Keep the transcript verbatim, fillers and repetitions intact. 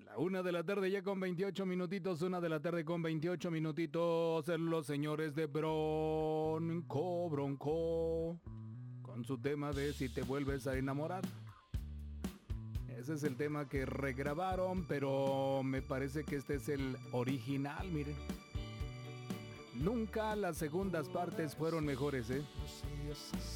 La una de la tarde ya con veintiocho minutitos, una de la tarde con veintiocho minutitos, los señores de Bronco, Bronco, con su tema de Si te vuelves a enamorar. Ese es el tema que regrabaron, pero me parece que este es el original, miren. Nunca las segundas partes fueron mejores, ¿eh?